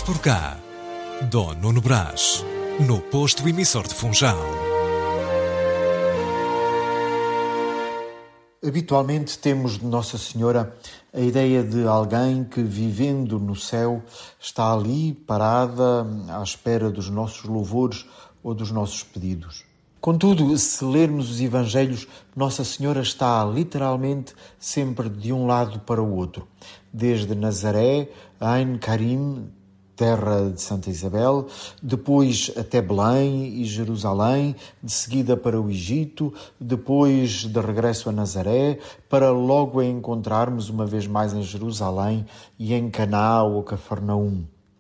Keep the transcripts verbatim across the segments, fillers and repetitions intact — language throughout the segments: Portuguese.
por cá. Dom Nuno Brás, no posto emissor de Funchal. Habitualmente temos de Nossa Senhora a ideia de alguém que, vivendo no céu, está ali parada à espera dos nossos louvores ou dos nossos pedidos. Contudo, se lermos os Evangelhos, Nossa Senhora está literalmente sempre de um lado para o outro. Desde Nazaré, Ein Karim, terra de Santa Isabel, depois até Belém e Jerusalém, de seguida para o Egito, depois de regresso a Nazaré, para logo a encontrarmos uma vez mais em Jerusalém e em Caná ou Cafarnaum.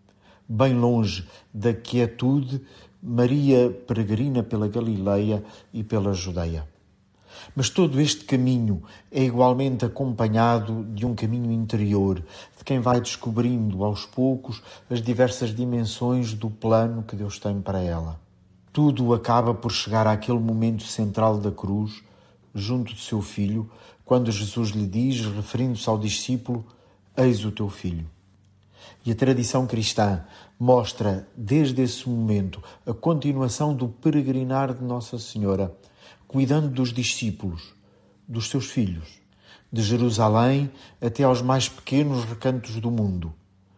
Bem longe da quietude, Maria peregrina pela Galileia e pela Judeia. Mas todo este caminho é igualmente acompanhado de um caminho interior, de quem vai descobrindo aos poucos as diversas dimensões do plano que Deus tem para ela. Tudo acaba por chegar àquele momento central da cruz, junto de seu filho, quando Jesus lhe diz, referindo-se ao discípulo, eis o teu filho. E a tradição cristã mostra, desde esse momento, a continuação do peregrinar de Nossa Senhora, cuidando dos discípulos, dos seus filhos, de Jerusalém até aos mais pequenos recantos do mundo.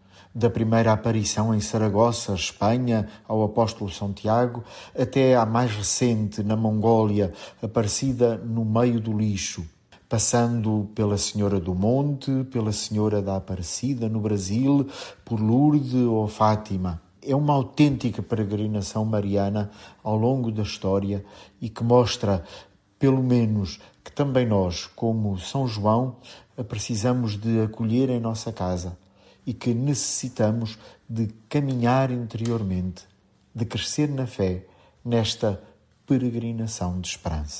Da primeira aparição em Saragossa, Espanha, ao apóstolo São Tiago, até à mais recente, na Mongólia, aparecida no meio do lixo, passando pela Senhora do Monte, pela Senhora da Aparecida no Brasil, por Lourdes ou Fátima. É uma autêntica peregrinação mariana ao longo da história e que mostra, pelo menos, que também nós, como São João, a precisamos de acolher em nossa casa e que necessitamos de caminhar interiormente, de crescer na fé, nesta peregrinação de esperança.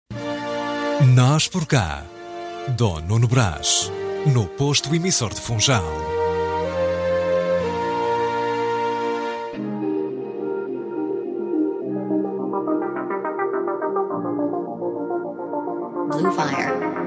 Nós por cá. Dom Nuno Brás, no posto emissor de Funchal. Blue Fire.